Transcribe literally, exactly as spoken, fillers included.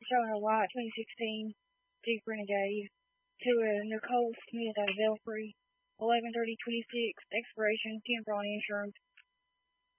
showing a white twenty sixteen Jeep Renegade to a Nicole Smith out of Belfry, eleven thirty twenty-six, expiration, ten for on insurance.